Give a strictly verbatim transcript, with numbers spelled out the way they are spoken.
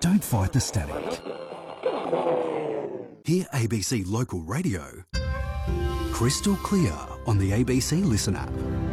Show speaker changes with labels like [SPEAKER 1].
[SPEAKER 1] Don't fight the static. Hear A B C Local Radio crystal clear on the A B C Listen app.